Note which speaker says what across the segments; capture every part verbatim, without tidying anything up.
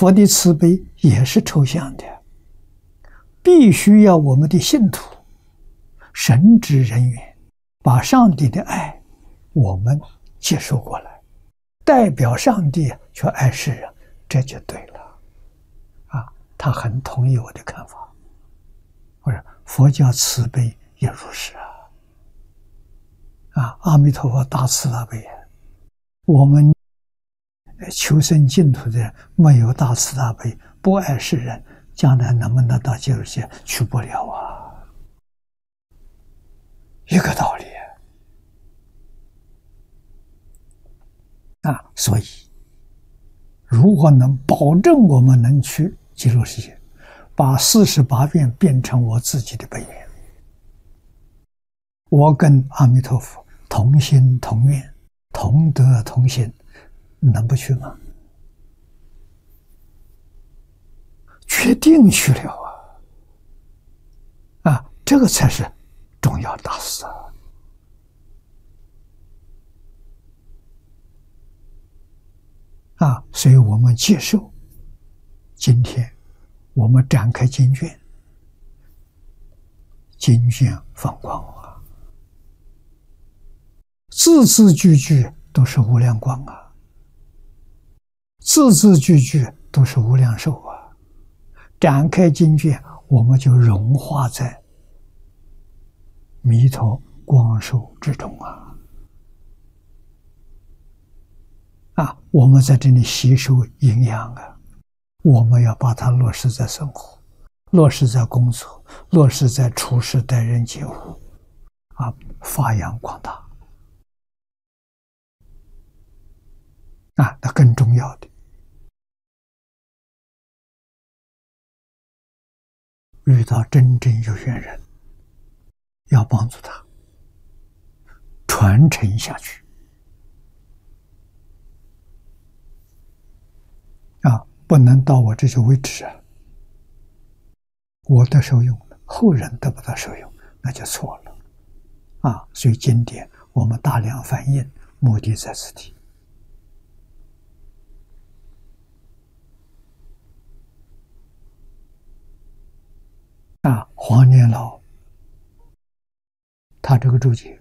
Speaker 1: 佛的慈悲也是抽象的，必须要我们的信徒、神职人员把上帝的爱我们接受过来，代表上帝去爱世人，这就对了。啊，他很同意我的看法。或者佛教慈悲也如是啊。啊，阿弥陀佛大慈大悲啊！我们求生净土的人没有大慈大悲，不爱世人，将来能不能到极乐世界？去不了啊！一个道理啊！所以，如果能保证我们能去极乐世界，把四十八愿变成我自己的本愿，我跟阿弥陀佛同心同愿，同德同心，能不去吗？决定去了啊！啊，这个才是重要大事啊！啊，所以我们接受，今天我们展开经卷，经卷放光啊，字字句句都是无量光啊，字字句句都是无量寿啊。展开经卷，我们就融化在弥陀光寿之中啊！啊，我们在这里吸收营养啊，我们要把它落实在生活，落实在工作，落实在处事待人接物，啊，发扬光大。啊，那更重要的，遇到真正有缘人，要帮助他传承下去。啊，不能到我这就为止啊！我得受用，后人得不到受用，那就错了。啊，所以经典我们大量翻译，目的在此地。啊，黄念老他这个注解，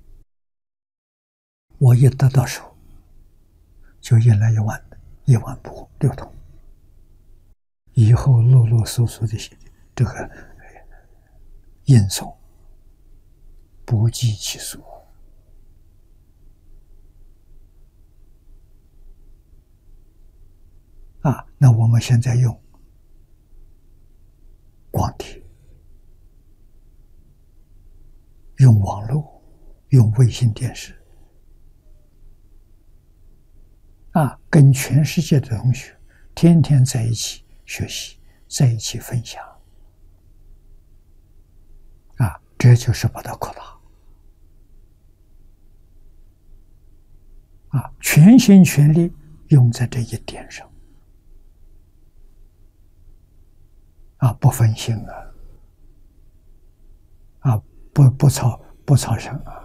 Speaker 1: 我一得到手，就印了一万一万部六通，以后啰啰嗦嗦的这个印诵不计其数啊！那我们现在用光碟，用网络，用卫星电视，啊，跟全世界的同学天天在一起学习，在一起分享，啊，这就是把它扩大，啊，全心全力用在这一点上，啊，不分心啊，啊，不不操不操神啊。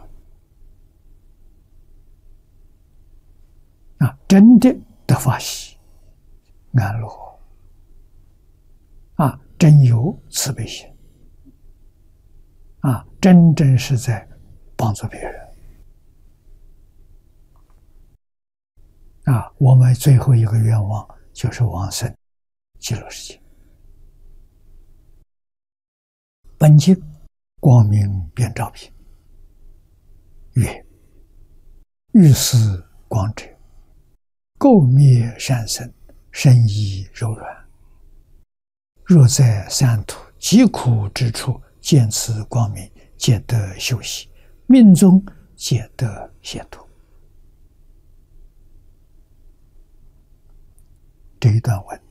Speaker 1: 啊，真的得法喜、安乐，啊，真有慈悲心，啊，真正是在帮助别人，啊，我们最后一个愿望就是往生极乐世界。本经光明遍照品曰：欲思光者，垢灭善生，身意柔软。若在三途极苦之处见此光明，皆得休息，命中皆得解脱。这一段文，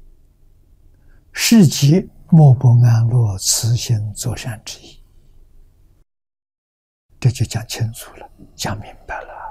Speaker 1: 是即莫不安乐慈心作善之意。这就讲清楚了，讲明白了。